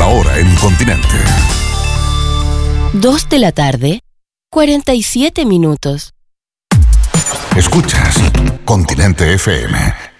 La hora en Continente. 2 de la tarde, 47 minutos. Escuchas Continente FM.